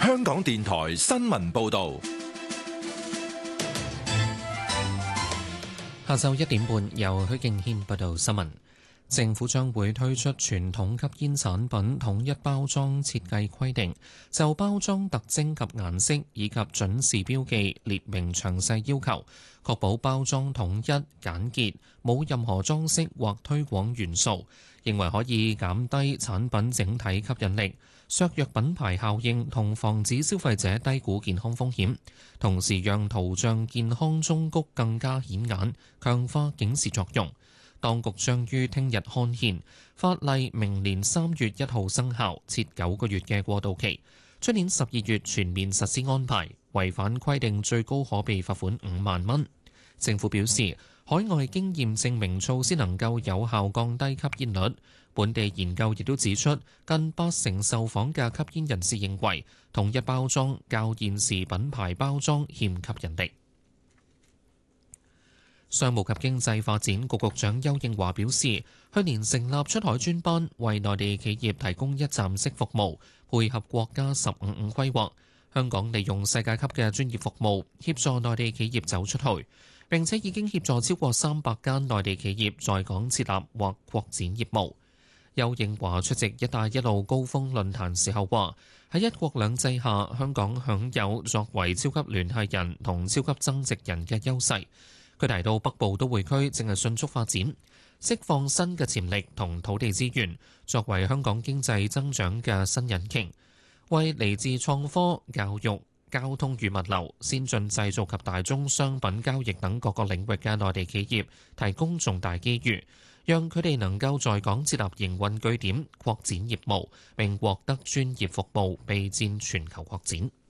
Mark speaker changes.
Speaker 1: 香港電台新聞報道。
Speaker 2: 下晝1點半，由許敬軒報道新聞。政府將會推出傳統吸煙產品統一包裝設計規定，就包裝特徵及顏色以及準時標記列明詳細要求，確保包裝統一簡潔，冇任何裝飾或推廣元素。認為可以減低產品整體吸引力，削弱品牌效應同防止消費者低估健康風險，同時讓圖像健康忠告更加顯眼，強化警示作用。當局將於聽日刊憲，法例明年3月1號生效，設9個月嘅過渡期。出年12月全面實施安排，違反規定最高可被罰款5萬蚊。政府表示，海外經驗證明措施能夠有效降低吸煙率。本地研究亦都指出，近80%受訪嘅吸煙人士認為，統一包裝較現時品牌包裝欠吸引力。商務及經濟發展局局長邱應華表示，去年成立出海專班，為內地企業提供一站式服務，配合國家15+5規劃。香港利用世界級嘅專業服務，協助內地企業走出去，並且已經協助超過300間內地企業在港設立或擴展業務。邱應華出席一帶一路高峰論壇時候話，喺一國兩制下，香港享有作為超級聯繫人同超級增值人嘅優勢。佢提到北部都會區正係迅速發展，釋放新嘅潛力同土地資源，作為香港經濟增長嘅新引擎，為嚟自創科、教育、交通與物流、先進製造及大宗商品交易等各個領域嘅內地企業提供重大機遇，讓佢哋能夠在港設立營運據點、擴展業務，並獲得專業服務，備戰全球擴展。